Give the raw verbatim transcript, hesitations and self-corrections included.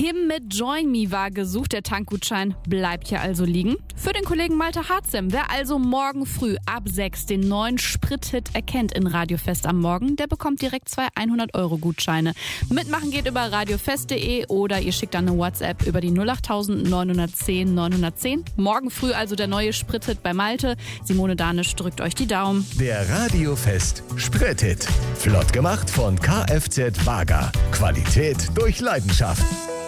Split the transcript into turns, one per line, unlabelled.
Kim mit Join Me war gesucht. Der Tankgutschein bleibt hier also liegen. Für den Kollegen Malte Harzem. Wer also morgen früh ab sechs den neuen Sprit-Hit erkennt in Radiofest am Morgen, der bekommt direkt zwei hundert-Euro-Gutscheine. Mitmachen geht über radiofest punkt de oder ihr schickt dann eine WhatsApp über die null acht neun eins null neun eins null eins. Morgen früh also der neue Sprit-Hit bei Malte. Simone Danisch drückt euch die Daumen.
Der Radiofest Sprit-Hit. Flott gemacht von Kfz Wager. Qualität durch Leidenschaft.